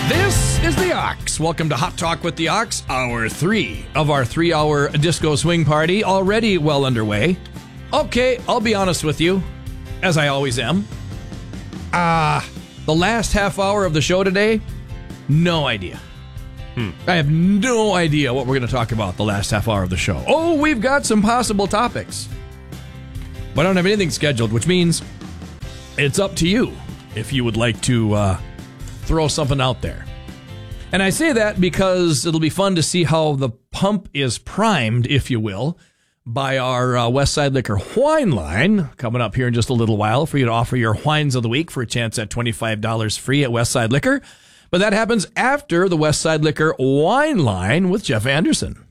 This is the Ox. Welcome to Hot Talk with the Ox, hour 3 of our 3-hour disco swing party, already well underway. Okay, I'll be honest with you, as I always am. The last half hour of the show today, no idea. I have no idea what we're going to talk about the last half hour of the show. Oh, we've got some possible topics, but I don't have anything scheduled, which means it's up to you if you would like to throw something out there. And I say that because it'll be fun to see how the pump is primed, if you will, by our Westside Liquor Wine line coming up here in just a little while for you to offer your wines of the week for a chance at $25 free at Westside Liquor. But that happens after the Westside Liquor Wine line with Jeff Anderson.